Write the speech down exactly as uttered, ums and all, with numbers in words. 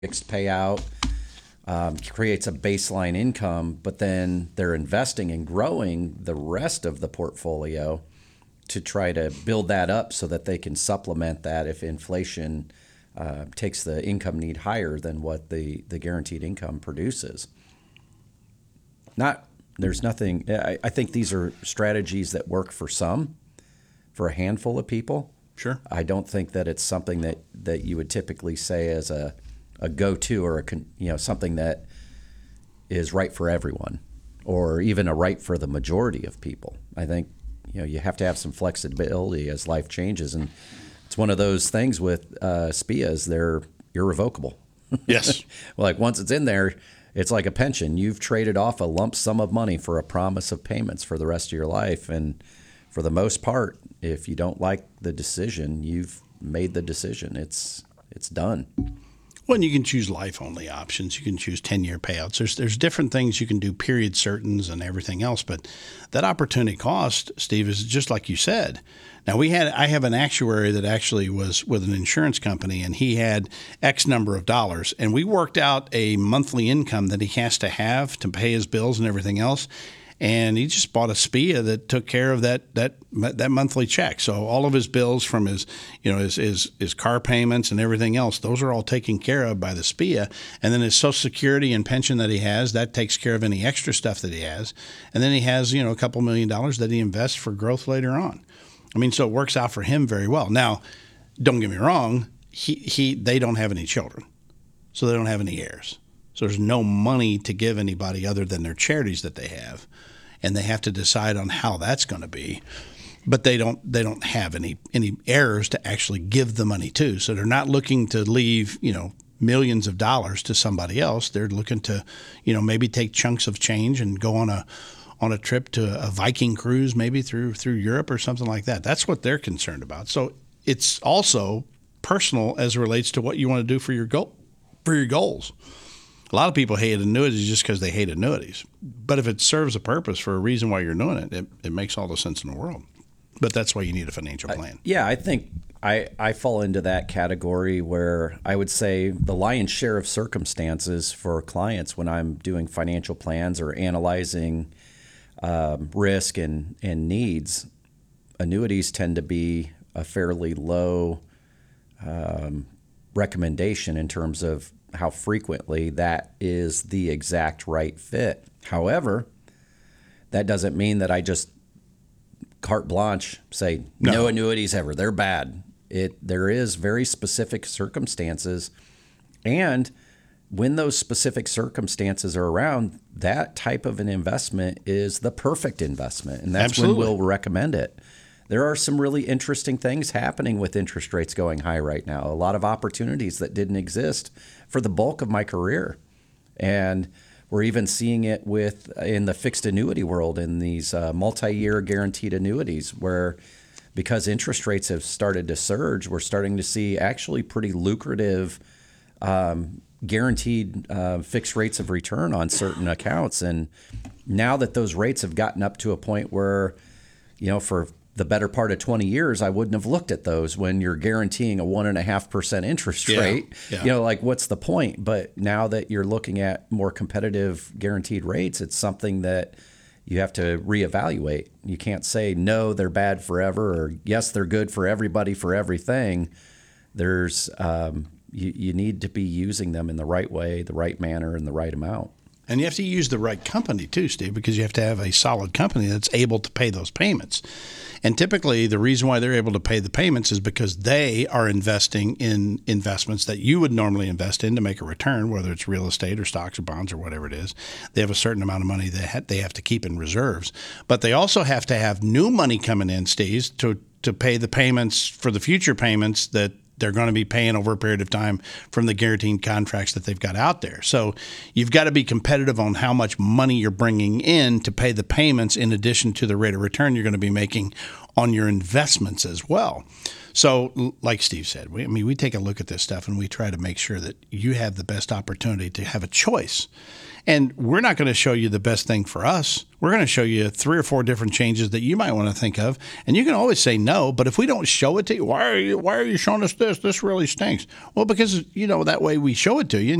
fixed payout, um, creates a baseline income, but then they're investing and growing the rest of the portfolio to try to build that up so that they can supplement that if inflation uh, takes the income need higher than what the, the guaranteed income produces. Not there's nothing. I, I think these are strategies that work for some, for a handful of people. Sure. I don't think that it's something that, that you would typically say as a, a go-to or a con, you know something that is right for everyone, or even a right for the majority of people. I think you know you have to have some flexibility as life changes, and it's one of those things with uh, S P As. They're irrevocable. Yes. Like once it's in there, it's like a pension. You've traded off a lump sum of money for a promise of payments for the rest of your life. And for the most part, if you don't like the decision, you've made the decision. It's it's done. Well, and you can choose life-only options. You can choose ten-year payouts. There's there's different things you can do, period certains and everything else. But that opportunity cost, Steve, is just like you said. Now, we had I have an actuary that actually was with an insurance company, and he had X number of dollars. And we worked out a monthly income that he has to have to pay his bills and everything else. And he just bought a S P I A that took care of that that that monthly check. So all of his bills from his, you know, his his, his car payments and everything else, those are all taken care of by the S P I A. And then his Social Security and pension that he has, that takes care of any extra stuff that he has. And then he has, you know, a couple million dollars that he invests for growth later on. I mean, so it works out for him very well. Now, don't get me wrong, he he they don't have any children, so they don't have any heirs. So there's no money to give anybody other than their charities that they have. And they have to decide on how that's going to be, but they don't they don't have any any heirs to actually give the money to. So they're not looking to leave you know millions of dollars to somebody else. They're looking to you know maybe take chunks of change and go on a on a trip to a Viking cruise, maybe through through Europe or something like that. That's what they're concerned about. So it's also personal as it relates to what you want to do for your goal for your goals. A lot of people hate annuities just because they hate annuities. But if it serves a purpose for a reason why you're doing it, it, it makes all the sense in the world. But that's why you need a financial plan. I, yeah, I think I, I fall into that category where I would say the lion's share of circumstances for clients when I'm doing financial plans or analyzing um, risk and, and needs, annuities tend to be a fairly low um, recommendation in terms of how frequently that is the exact right fit. However, that doesn't mean that I just carte blanche say no, no annuities ever. They're bad. It there is very specific circumstances, and when those specific circumstances are around, that type of an investment is the perfect investment, and that's Absolutely. when we'll recommend it. There are some really interesting things happening with interest rates going high right now. A lot of opportunities that didn't exist for the bulk of my career. And we're even seeing it with in the fixed annuity world in these uh, multi-year guaranteed annuities where because interest rates have started to surge, we're starting to see actually pretty lucrative um, guaranteed uh, fixed rates of return on certain accounts. And now that those rates have gotten up to a point where, you know, for the better part of twenty years, I wouldn't have looked at those when you're guaranteeing a one and a half percent interest yeah, rate. Yeah. You know, like what's the point? But now that you're looking at more competitive guaranteed rates, it's something that you have to reevaluate. You can't say, no, they're bad forever, or yes, they're good for everybody for everything. There's, um, you, you need to be using them in the right way, the right manner, and the right amount. And you have to use the right company too, Steve, because you have to have a solid company that's able to pay those payments. And typically the reason why they're able to pay the payments is because they are investing in investments that you would normally invest in to make a return, whether it's real estate or stocks or bonds or whatever it is. They have a certain amount of money that they have to keep in reserves. But they also have to have new money coming in, Steve, to, to pay the payments for the future payments that they're going to be paying over a period of time from the guaranteed contracts that they've got out there. So you've got to be competitive on how much money you're bringing in to pay the payments in addition to the rate of return you're going to be making on your investments as well. So, l- like Steve said, we, I mean, we take a look at this stuff and we try to make sure that you have the best opportunity to have a choice. And we're not going to show you the best thing for us. We're going to show you three or four different changes that you might want to think of. And you can always say no, but if we don't show it to you, why are you, why are you showing us this? This really stinks. Well, because, you know, that way we show it to you.